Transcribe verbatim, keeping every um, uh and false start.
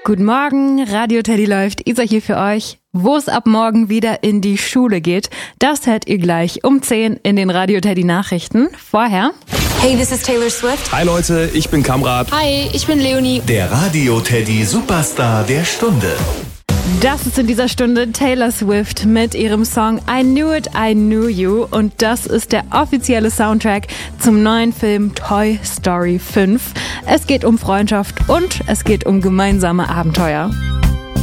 Guten Morgen, Radio Teddy läuft, Isa hier für euch. Wo es ab morgen wieder in die Schule geht, das hört ihr gleich um zehn in den Radio Teddy Nachrichten. Vorher... Hey, this is Taylor Swift. Hi Leute, ich bin Kamrat. Hi, ich bin Leonie. Der Radio Teddy Superstar der Stunde. Das ist in dieser Stunde Taylor Swift mit ihrem Song I Knew It, I Knew You. Und das ist der offizielle Soundtrack zum neuen Film Toy Story fünf. Es geht um Freundschaft und es geht um gemeinsame Abenteuer.